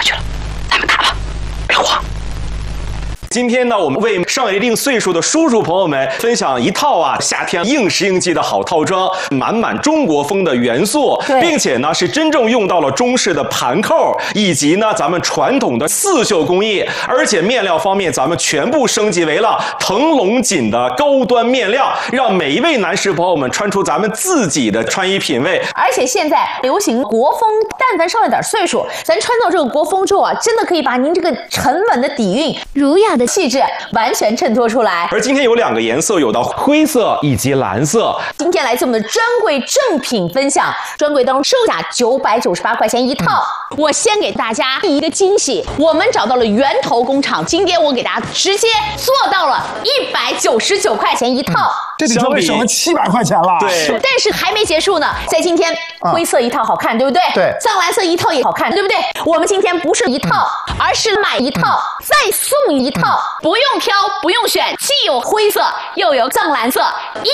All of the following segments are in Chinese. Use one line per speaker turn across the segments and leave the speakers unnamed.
去了，咱们打吧，别慌。今天呢，我们为上一定岁数的叔叔朋友们分享一套夏天应时应季的好套装，满满中国风的元素，并且呢是真正用到了中式的盘扣，以及呢咱们传统的刺绣工艺，而且面料方面咱们全部升级为了腾龙锦的高端面料，让每一位男士朋友们穿出咱们自己的穿衣品味。
而且现在流行国风，但凡上了点岁数，咱穿到这个国风之后真的可以把您这个沉稳的底蕴、儒雅的气质完全衬托出来。
而今天有2个颜色，有到灰色以及蓝色。
今天来自我们的专柜正品分享，专柜当中售价998块钱一套。我先给大家第一个惊喜，我们找到了源头工厂，今天我给大家直接做到了199块钱一套。
这里就省了700块钱了。
对，
但是还没结束呢，在今天灰色一套好看，对不对？
对，
藏蓝色一套也好看，对不对？我们今天不是一套，而是买一套再送一套，不用挑，不用选，既有灰色又有藏蓝色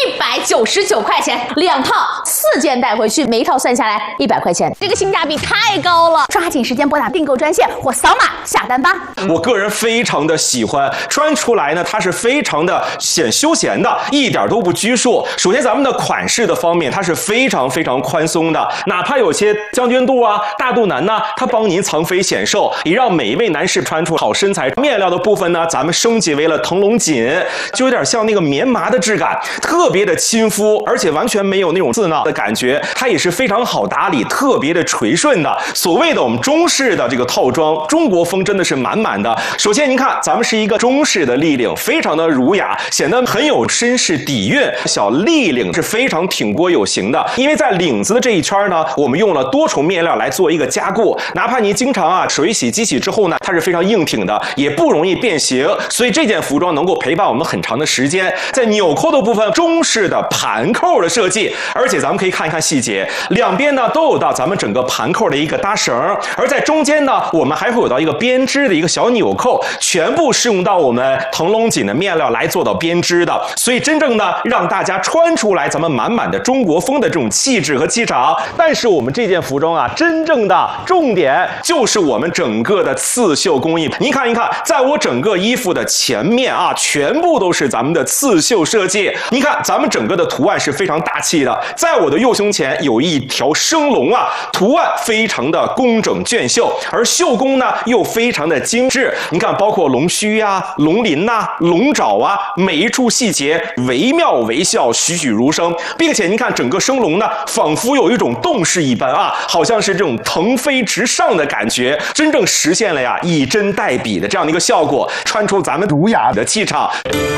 ，199块钱2套，4件带回去，每一套算下来100块钱，这个性价比太高了！抓紧时间拨打订购专线或扫码下单吧。
我个人非常的喜欢，穿出来呢，它是非常的显休闲的，一点都不拘束。首先咱们的款式的方面，它是非常宽松的，哪怕有些将军肚大肚腩它帮您藏肥显瘦，也让每一位男士穿出好身材。面料的部分呢，咱们升级为了腾龙锦，就有点像那个棉麻的质感，特别的亲肤，而且完全没有那种刺挠的感觉，它也是非常好打理，特别的垂顺的。所谓的我们中式的这个套装，中国风真的是满满的。首先您看，咱们是一个中式的立领，非常的儒雅，显得很有绅士底蕴。小立领是非常挺锅有型的，因为在领子的这一圈呢，我们用了多重面料来做一个加固，哪怕你经常水洗机洗之后呢，它是非常硬挺的，也不容易变形，所以这件服装能够陪伴我们很长的时间。在纽扣的部分，中式的盘扣的设计，而且咱们可以看一看细节，两边呢都有到咱们整个盘扣的一个搭绳，而在中间呢，我们还会有到一个编织的一个小纽扣，全部是用到我们腾龙锦的面料来做到编织的，所以真正呢让大家穿出来咱们满满的中国风的这种气质和气场。但是我们这件服装真正的重点就是我们整个的刺绣工艺。您看一看，在我整个衣服的前面全部都是咱们的刺绣设计。您看咱们整个的图案是非常大气的，在我的右胸前有一条生龙图案非常的工整隽秀，而绣工呢又非常的精致。你看，包括龙须龙鳞龙爪每一处细节惟妙惟肖，栩栩如生，并且您看整个生龙呢，仿佛有一种动势一般好像是这种腾飞直上的感觉，真正实现了以针代笔的这样的一个效果，穿出咱们儒雅的气场。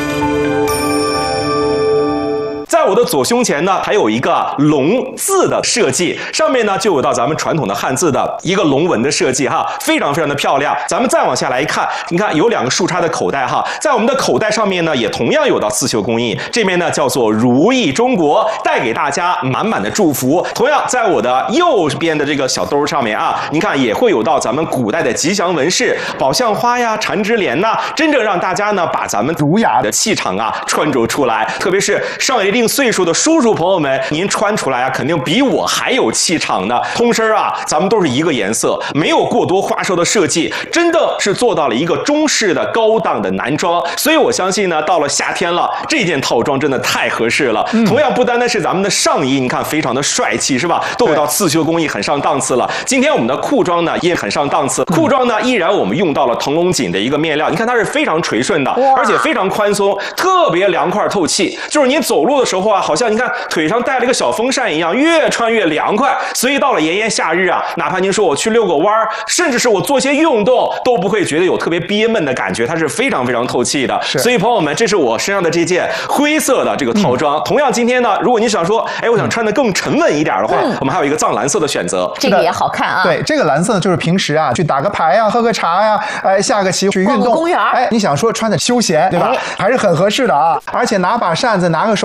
在我的左胸前呢，还有一个龙字的设计，上面呢就有到咱们传统的汉字的一个龙纹的设计非常的漂亮。咱们再往下来一看，你看有2个竖插的口袋在我们的口袋上面呢，也同样有到刺绣工艺，这边呢叫做如意中国，带给大家满满的祝福。同样在我的右边的这个小兜上面您看也会有到咱们古代的吉祥纹饰，宝相花缠枝莲真正让大家呢把咱们儒雅的气场穿着出来。特别是上一定岁数的叔叔朋友们，您穿出来肯定比我还有气场呢。通身咱们都是一个颜色，没有过多花哨的设计，真的是做到了一个中式的高档的男装。所以我相信呢，到了夏天了，这件套装真的太合适了。同样不单单是咱们的上衣，你看非常的帅气是吧？都有到刺绣工艺，很上档次了。今天我们的裤装呢也很上档次，裤装呢依然我们用到了腾龙锦的一个面料，你看它是非常垂顺的，而且非常宽松，特别凉快透气，就是你走路的时候好像你看腿上带了一个小风扇一样，越穿越凉快。所以到了炎炎夏日哪怕您说我去遛个弯，甚至是我做些运动，都不会觉得有特别憋闷的感觉，它是非常透气的。所以朋友们，这是我身上的这件灰色的这个套装。同样今天呢，如果你想说我想穿得更沉稳一点的话，我们还有一个藏蓝色的选择，
这个也好看
对，这个蓝色就是平时去打个牌喝个茶下个棋去运动，
公园
你想说穿的休闲对吧？还是很合适的而且拿把扇子拿个手串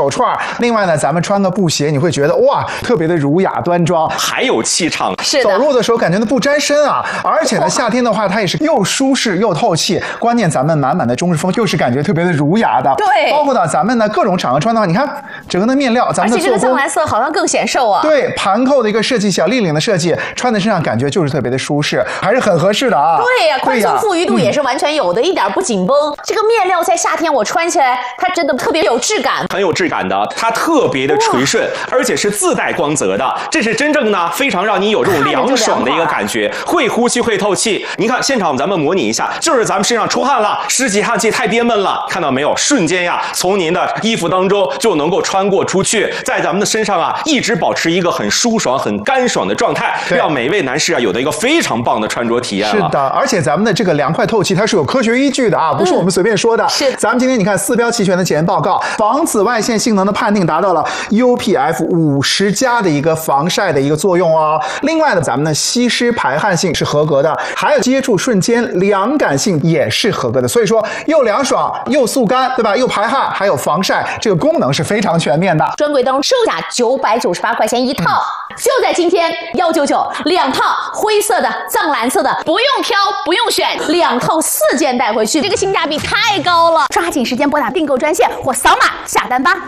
另外呢，咱们穿个布鞋，你会觉得哇，特别的儒雅端庄，
还有气场。
是的，
走路的时候感觉不沾身啊。而且呢，夏天的话，它也是又舒适又透气。关键咱们满满的中式风，又是感觉特别的儒雅的。
对，
包括到咱们呢各种场合穿的话，你看整个的面料，咱们的做工，
而且这个藏蓝色好像更显瘦啊。
对，盘扣的一个设计，小立领的设计，穿在身上感觉就是特别的舒适，还是很合适的啊。
对呀，宽松富裕度也是完全有的，一点不紧绷。这个面料在夏天我穿起来，它真的特别有质感，
很有质感的，它特别的垂顺，而且是自带光泽的，这是真正呢非常让你有这种凉爽的一个感觉，会呼吸会透气。你看现场咱们模拟一下，就是咱们身上出汗了，湿气汗气太憋闷了，看到没有？瞬间呀，从您的衣服当中就能够穿过出去，在咱们的身上啊一直保持一个很舒爽、很干爽的状态，让每位男士啊有的一个非常棒的穿着体验了。
是的，而且咱们的这个凉快透气，它是有科学依据的啊，不是我们随便说的。
是，
咱们今天你看4标齐全的检验报告，防紫外线性能的判定达到了 UPF50+ 的一个防晒的一个作用哦。另外呢，咱们的吸湿排汗性是合格的，还有接触瞬间凉感性也是合格的。所以说又凉爽又速干，对吧？又排汗，还有防晒，这个功能是非常全面的。
专柜当中售价998块钱一套，就在今天199，2套灰色的、藏蓝色的，不用挑不用选，2套4件带回去，这个性价比太高了，抓紧时间拨打订购专线或扫码下单吧。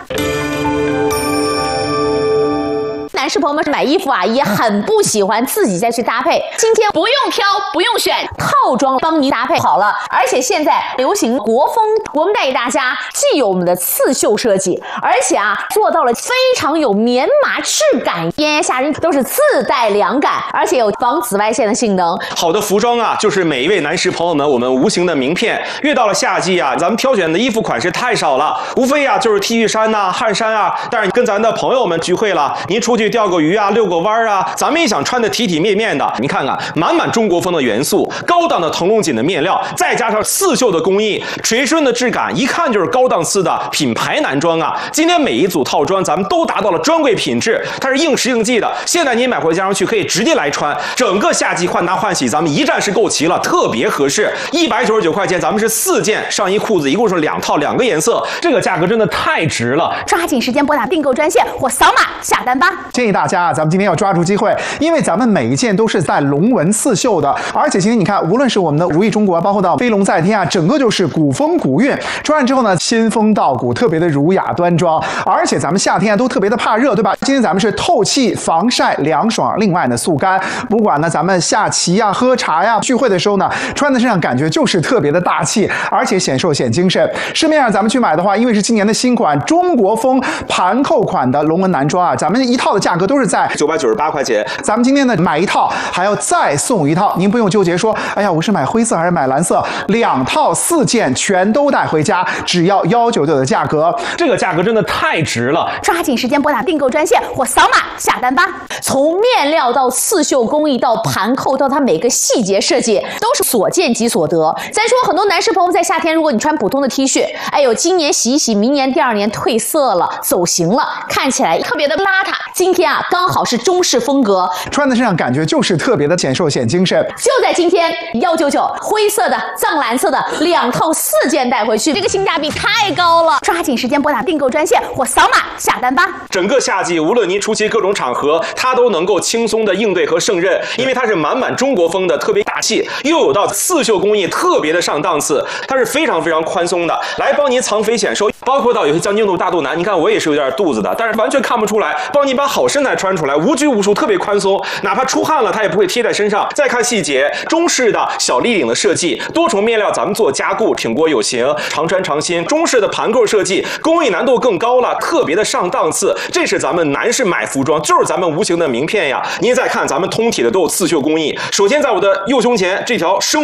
男士朋友们买衣服啊，也很不喜欢自己再去搭配。今天不用挑，不用选，套装帮您搭配好了。而且现在流行国风，我们带给大家既有我们的刺绣设计，而且啊做到了非常有棉麻质感，炎炎夏日都是自带凉感，而且有防紫外线的性能。
好的服装啊，就是每一位男士朋友们我们无形的名片。越到了夏季啊，咱们挑选的衣服款式太少了，无非啊就是 T 恤衫呐、汗衫啊。但是跟咱的朋友们聚会了，您出去钓个鱼啊，遛个弯啊，咱们也想穿的体体面面的。你看看，满满中国风的元素，高档的腾龙锦的面料，再加上刺绣的工艺，垂顺的质感，一看就是高档次的品牌男装啊。今天每一组套装咱们都达到了专柜品质，它是应时应季的。现在您买回家上去可以直接来穿，整个夏季换搭换洗咱们一站式购齐了，特别合适。199块钱，咱们是4件上衣裤子，一共是2套2个颜色，这个价格真的太值了。
抓紧时间拨打订购专线或扫码下单吧。
建议大家啊，咱们今天要抓住机会，因为咱们每一件都是带龙纹刺绣的，而且今天你看，无论是我们的如意中国，包括到飞龙在天啊，整个就是古风古韵，穿上之后呢，仙风道骨，特别的儒雅端庄。而且咱们夏天啊都特别的怕热，对吧？今天咱们是透气、防晒、凉爽，另外呢速干。不管呢咱们下棋呀、喝茶呀、聚会的时候呢，穿在身上感觉就是特别的大气，而且显瘦显精神。市面上咱们去买的话，因为是今年的新款中国风盘扣款的龙纹男装啊，咱们一套的价格都是在
998块钱。
咱们今天呢买一套还要再送一套，您不用纠结说，哎呀，我是买灰色还是买蓝色，2套4件全都带回家，只要199的价格，
这个价格真的太值了。
抓紧时间拨打订购专线或扫码下单吧。从面料到刺绣工艺到盘扣到它每个细节设计，都是所见即所得。再说很多男士朋友在夏天，如果你穿普通的 T 恤，哎呦，今年洗一洗，明年第2年褪色了，走形了，看起来特别的邋遢。今天啊，刚好是中式风格，
穿在身上感觉就是特别的显瘦显精神。
就在今天199，灰色的、藏蓝色的2套4件带回去，这个性价比太高了。抓紧时间拨打订购专线或扫码下单吧。
整个夏季，无论您出席各种场合，它都能够轻松的应对和胜任，因为它是满满中国风的，特别大气，又有到刺绣工艺，特别的上档次，它是非常非常宽松的，来帮您藏肥显瘦。包括到有些将军肚、大肚腩，你看我也是有点肚子的，但是完全看不出来，帮你把好身材穿出来，无拘无束，特别宽松，哪怕出汗了，它也不会贴在身上。再看细节，中式的小立领的设计，多重面料咱们做加固，挺过有型，常穿常新。中式的盘扣设计，工艺难度更高了，特别的上档次。这是咱们男士买服装，就是咱们无形的名片呀。您再看咱们通体的都有刺绣工艺，首先在我的右胸前这条生